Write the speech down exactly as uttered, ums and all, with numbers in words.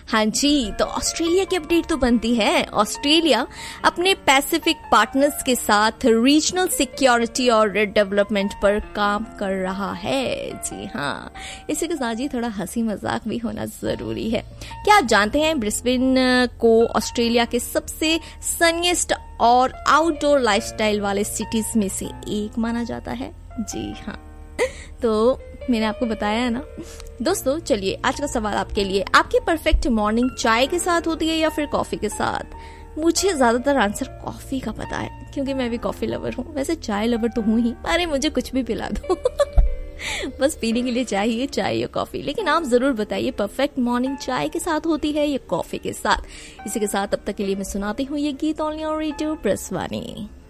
हाँ जी, तो ऑस्ट्रेलिया की अपडेट तो बनती है। ऑस्ट्रेलिया अपने पैसिफिक पार्टनर्स के साथ रीजनल सिक्योरिटी और डेवलपमेंट पर काम कर रहा है। जी हाँ, इसी के साथ ही थोड़ा हंसी मजाक भी होना जरूरी है। क्या आप जानते हैं ब्रिस्बेन को ऑस्ट्रेलिया के सबसे सनीएस्ट और आउटडोर लाइफस्टाइल वाले सिटीज में से एक माना जाता है? जी हाँ, तो मैंने आपको बताया है ना। दोस्तों चलिए, आज का सवाल आपके लिए, आपकी परफेक्ट मॉर्निंग चाय के साथ होती है या फिर कॉफी के साथ? मुझे ज्यादातर आंसर कॉफी का पता है, क्योंकि मैं भी कॉफी लवर हूँ। वैसे चाय लवर तो हूँ ही, अरे मुझे कुछ भी पिला दो बस पीने के लिए चाहिए चाय या कॉफी। लेकिन आप जरूर बताइए, परफेक्ट मॉर्निंग चाय के साथ होती है या कॉफी के साथ? इसी के साथ अब तक के लिए मैं सुनाती हूँ ये गीत ऑनली ऑन रेडियो ब्रसवानी।